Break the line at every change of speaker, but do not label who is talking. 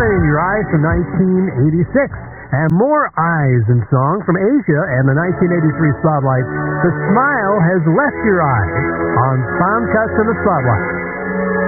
in Your Eyes from 1986. And more eyes and song from Asia and the 1983 Spotlight. The Smile Has Left Your Eyes on Soundcuts in the Spotlight.